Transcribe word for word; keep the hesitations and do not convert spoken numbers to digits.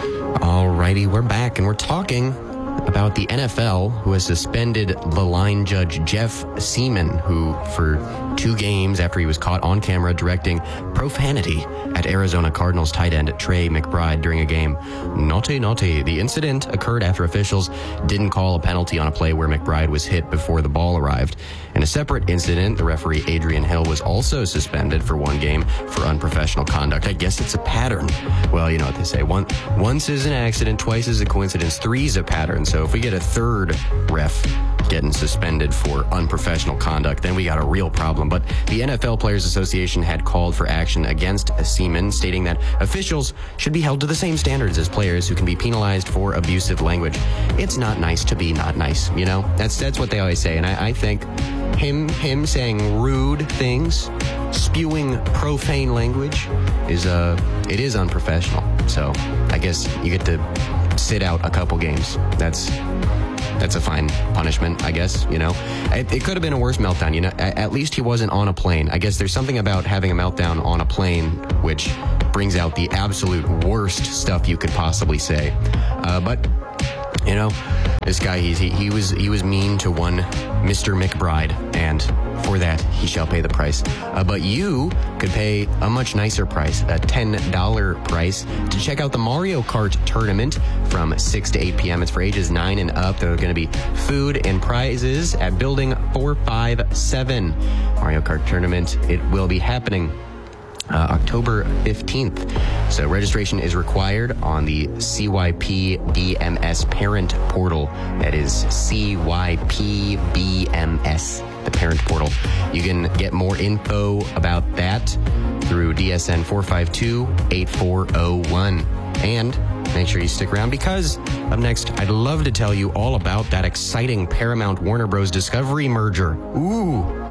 Alrighty, we're back and we're talking about the N F L, who has suspended the line judge Jeff Seaman, who for two games after he was caught on camera directing profanity at Arizona Cardinals tight end Trey McBride during a game. Naughty, naughty. The incident occurred after officials didn't call a penalty on a play where McBride was hit before the ball arrived. In a separate incident, the referee Adrian Hill was also suspended for one game for unprofessional conduct. I guess it's a pattern. Well, you know what they say. One, once is an accident, twice is a coincidence, three is a pattern. So if we get a third ref getting suspended for unprofessional conduct, then we got a real problem. But the N F L Players Association had called for action against Seaman, stating that officials should be held to the same standards as players who can be penalized for abusive language. It's not nice to be not nice, you know? That's that's what they always say. And I, I think him him saying rude things, spewing profane language, is uh it is unprofessional. So I guess you get to sit out a couple games. That's That's a fine punishment, I guess, you know. It, it could have been a worse meltdown, you know. At, at least he wasn't on a plane. I guess there's something about having a meltdown on a plane which brings out the absolute worst stuff you could possibly say. Uh, but, you know, this guy, he's, he, he was he was mean to one Mister McBride, and for that, he shall pay the price. Uh, but you could pay a much nicer price, a ten dollars price, to check out the Mario Kart tournament from six to eight p.m. It's for ages nine and up. There are going to be food and prizes at Building four five seven. Mario Kart tournament, it will be happening Uh, October fifteenth. So registration is required on the C Y P B M S parent portal. That is C Y P B M S, the parent portal. You can get more info about that through D S N four five two, eight four zero one. And make sure you stick around, because up next, I'd love to tell you all about that exciting Paramount Warner Bros. Discovery merger. Ooh.